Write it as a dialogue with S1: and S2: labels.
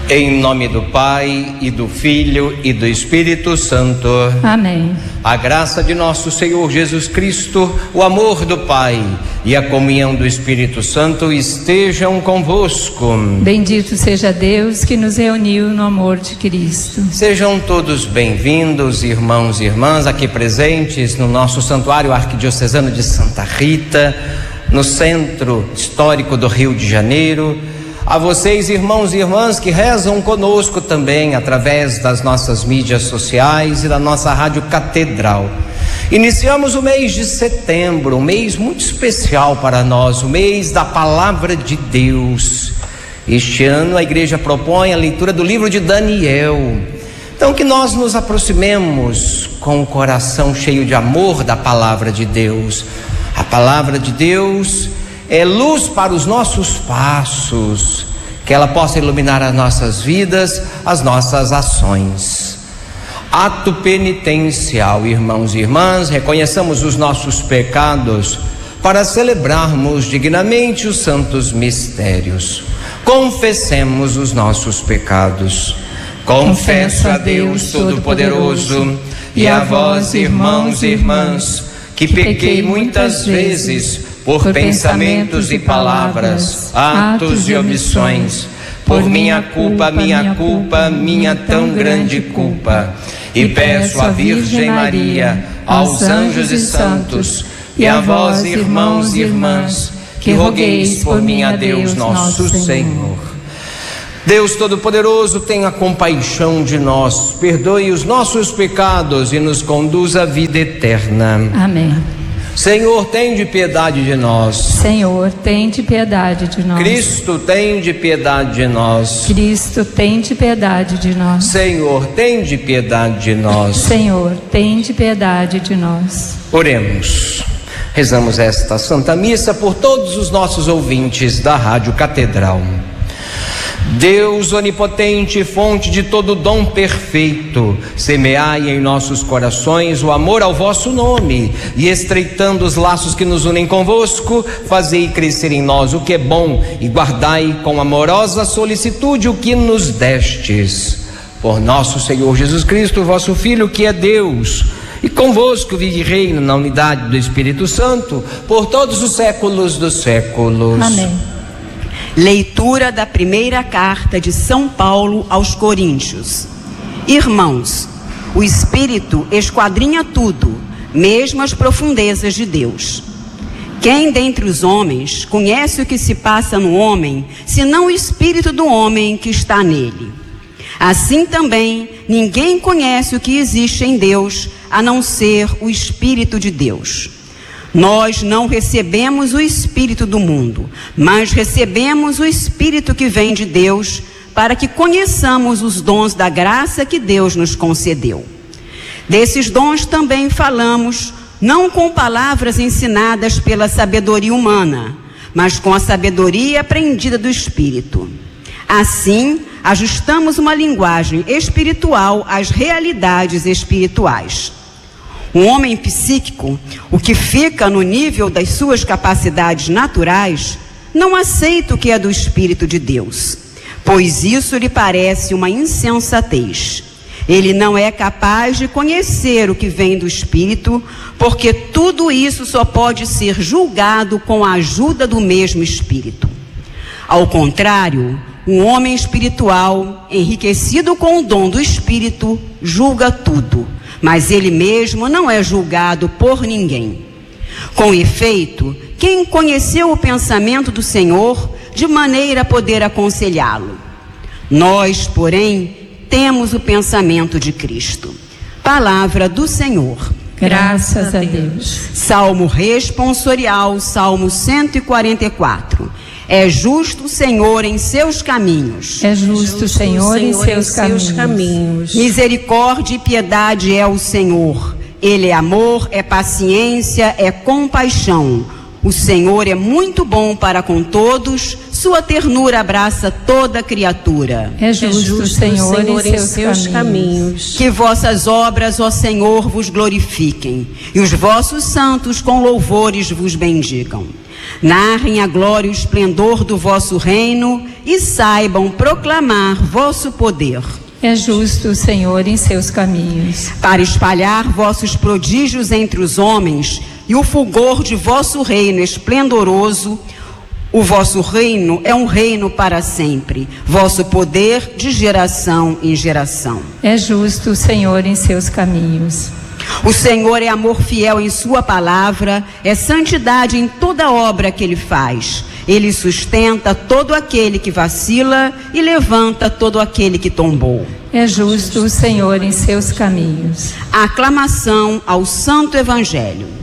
S1: Em nome do Pai, e do Filho, e do Espírito Santo.
S2: Amém.
S1: A graça de nosso Senhor Jesus Cristo, o amor do Pai e a comunhão do Espírito Santo estejam convosco.
S2: Bendito seja Deus que nos reuniu no amor de Cristo.
S1: Sejam todos bem-vindos, irmãos e irmãs, aqui presentes no nosso Santuário Arquidiocesano de Santa Rita, no Centro Histórico do Rio de Janeiro. A vocês, irmãos e irmãs, que rezam conosco também através das nossas mídias sociais e da nossa Rádio Catedral. Iniciamos o mês de setembro, um mês muito especial para nós, o mês da Palavra de Deus. Este ano a igreja propõe a leitura do livro de Daniel. Então que nós nos aproximemos com o coração cheio de amor da Palavra de Deus. A Palavra de Deus é luz para os nossos passos, que ela possa iluminar as nossas vidas, as nossas ações. Ato penitencial, irmãos e irmãs, reconheçamos os nossos pecados para celebrarmos dignamente os santos mistérios. Confessemos os nossos pecados. Confesso a Deus Todo-Poderoso e a vós, irmãos e irmãs, que pequei muitas vezes por pensamentos e palavras, atos e omissões, por minha culpa, minha tão grande culpa. E peço à Virgem Maria, aos anjos e santos, e a vós, irmãos e irmãs, que rogueis por mim a Deus nosso Senhor. Deus Todo-Poderoso, tenha compaixão de nós, perdoe os nossos pecados e nos conduz à vida eterna.
S2: Amém.
S1: Senhor, tende piedade de nós.
S2: Senhor, tende piedade de nós.
S1: Cristo, tende piedade de nós.
S2: Cristo, tende piedade de nós.
S1: Senhor, tende piedade de nós.
S2: Senhor, tende piedade de nós.
S1: Oremos. Rezamos esta Santa Missa por todos os nossos ouvintes da Rádio Catedral. Deus onipotente, fonte de todo dom perfeito, semeai em nossos corações o amor ao vosso nome, e estreitando os laços que nos unem convosco, fazei crescer em nós o que é bom, e guardai com amorosa solicitude o que nos destes. Por nosso Senhor Jesus Cristo, vosso Filho, que é Deus, e convosco vive e reina na unidade do Espírito Santo, por todos os séculos dos séculos.
S2: Amém.
S3: Leitura da primeira carta de São Paulo aos Coríntios. Irmãos, o Espírito esquadrinha tudo, mesmo as profundezas de Deus. Quem dentre os homens conhece o que se passa no homem, senão o Espírito do homem que está nele? Assim também, ninguém conhece o que existe em Deus, a não ser o Espírito de Deus. Nós não recebemos o Espírito do mundo, mas recebemos o Espírito que vem de Deus, para que conheçamos os dons da graça que Deus nos concedeu. Desses dons também falamos, não com palavras ensinadas pela sabedoria humana, mas com a sabedoria aprendida do Espírito. Assim, ajustamos uma linguagem espiritual às realidades espirituais. Um homem psíquico, o que fica no nível das suas capacidades naturais, não aceita o que é do Espírito de Deus, pois isso lhe parece uma insensatez. Ele não é capaz de conhecer o que vem do Espírito, porque tudo isso só pode ser julgado com a ajuda do mesmo Espírito. Ao contrário, um homem espiritual, enriquecido com o dom do Espírito, julga tudo, mas ele mesmo não é julgado por ninguém. Com efeito, quem conheceu o pensamento do Senhor, de maneira a poder aconselhá-lo? Nós, porém, temos o pensamento de Cristo. Palavra do Senhor.
S2: Graças a Deus.
S3: Salmo responsorial, Salmo 144. É justo o Senhor em seus caminhos.
S2: É justo o Senhor em seus caminhos.
S3: Misericórdia e piedade é o Senhor. Ele é amor, é paciência, é compaixão. O Senhor é muito bom para com todos, sua ternura abraça toda criatura.
S2: É justo, Senhor, em seus caminhos.
S3: Que vossas obras, ó Senhor, vos glorifiquem, e os vossos santos com louvores vos bendigam. Narrem a glória e o esplendor do vosso reino e saibam proclamar vosso poder.
S2: É justo, Senhor, em seus caminhos.
S3: Para espalhar vossos prodígios entre os homens e o fulgor de vosso reino esplendoroso, o vosso reino é um reino para sempre, vosso poder de geração em geração.
S2: É justo, Senhor, em seus caminhos.
S3: O Senhor é amor fiel em sua palavra, é santidade em toda obra que ele faz. Ele sustenta todo aquele que vacila e levanta todo aquele que tombou.
S2: É justo o Senhor em seus caminhos.
S3: A aclamação ao Santo Evangelho.